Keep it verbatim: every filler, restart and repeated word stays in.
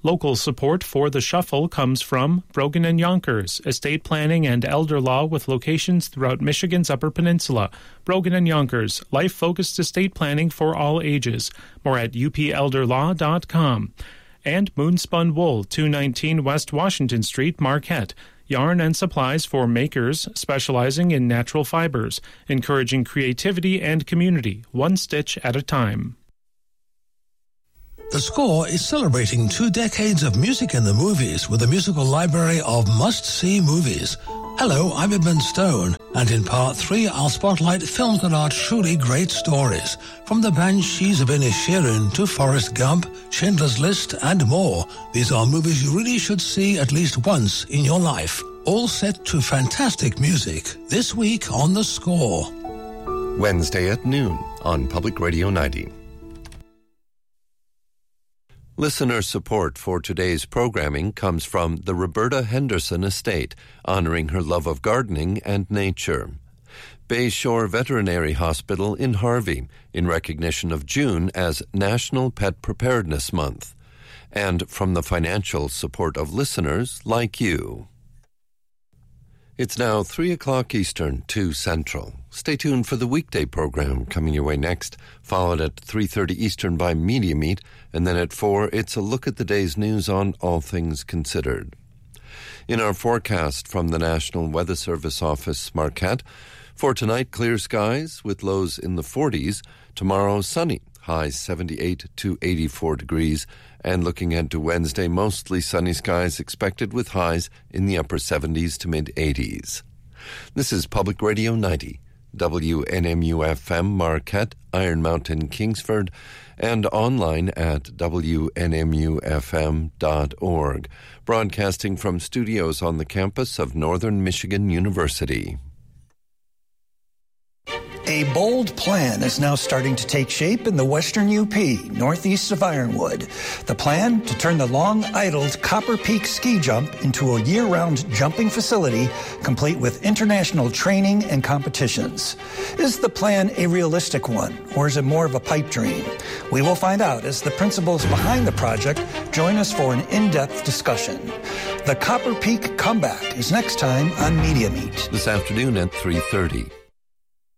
Local support for the shuffle comes from Brogan and Yonkers, estate planning and elder law with locations throughout Michigan's Upper Peninsula. Brogan and Yonkers, life-focused estate planning for all ages. More at u p elder law dot com. And Moonspun Wool, two nineteen West Washington Street, Marquette. Yarn and supplies for makers specializing in natural fibers, encouraging creativity and community, one stitch at a time. The Score is celebrating two decades of music in the movies with a musical library of must-see movies. Hello, I'm Edmund Stone, and in part three I'll spotlight films that are truly great stories. From The Banshees of Inisherin to Forrest Gump, Schindler's List, and more. These are movies you really should see at least once in your life. All set to fantastic music. This week on The Score. Wednesday at noon on Public Radio ninety. Listener support for today's programming comes from the Roberta Henderson Estate, honoring her love of gardening and nature. Bayshore Veterinary Hospital in Harvey, in recognition of June as National Pet Preparedness Month. And from the financial support of listeners like you. It's now three o'clock Eastern, two Central. Stay tuned for the weekday program coming your way next, followed at three thirty Eastern by Media Meet, and then at four, it's a look at the day's news on All Things Considered. In our forecast from the National Weather Service Office, Marquette, for tonight, clear skies with lows in the forties. Tomorrow, sunny, highs seventy-eight to eighty-four degrees. And looking ahead to Wednesday, mostly sunny skies expected with highs in the upper seventies to mid-eighties. This is Public Radio ninety, W N M U F M Marquette, Iron Mountain, Kingsford, and online at w n m u f m dot org, broadcasting from studios on the campus of Northern Michigan University. A bold plan is now starting to take shape in the western U P, northeast of Ironwood. The plan to turn the long-idled Copper Peak ski jump into a year-round jumping facility, complete with international training and competitions. Is the plan a realistic one, or is it more of a pipe dream? We will find out as the principals behind the project join us for an in-depth discussion. The Copper Peak Comeback is next time on Media Meet. This afternoon at three thirty.